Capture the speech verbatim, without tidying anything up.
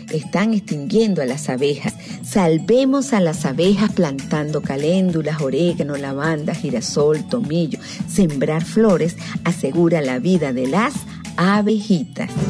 están extinguiendo a las abejas. Salvemos a las abejas plantando caléndulas, orégano, lavanda, girasol, tomillo. Sembrar flores asegura la vida de las abejitas.